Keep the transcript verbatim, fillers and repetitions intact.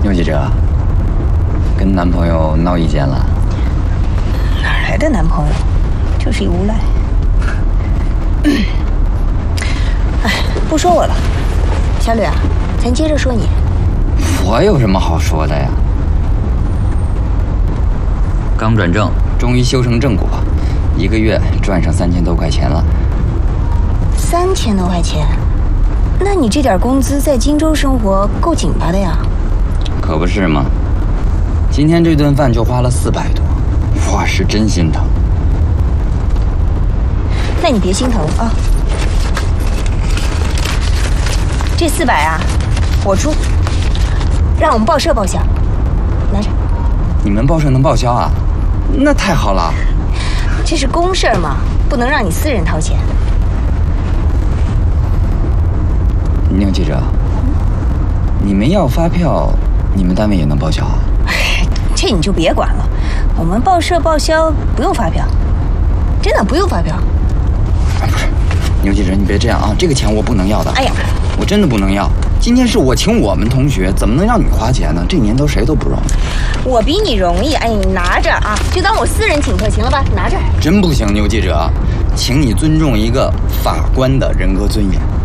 牛记者，跟男朋友闹意见了？ 哪来的男朋友？就是一无赖。哎，不说我了，小吕啊，咱接着说你。 我有什么好说的呀？刚转正，终于修成正果，一个月赚上三千多块钱了。 三千多块钱？那你这点工资在荆州生活够紧巴的呀？ 可不是吗？今天这顿饭就花了四百多，我是真心疼。 那你别心疼啊，这四百啊，我出，让我们报社报销，拿着。 你们报社能报销啊？那太好了。 这是公事嘛，不能让你私人掏钱。 牛记者，你们要发票，你们单位也能报销啊？ 哎，这你就别管了，我们报社报销不用发票，真的不用发票。 啊，不是，牛记者，你别这样啊！这个钱我不能要的。 哎呀， 我真的不能要。今天是我请我们同学，怎么能让你花钱呢？这年头谁都不容易。 我比你容易，哎，你拿着啊，就当我私人请客，行了吧？拿着。 真不行，牛记者，请你尊重一个法官的人格尊严。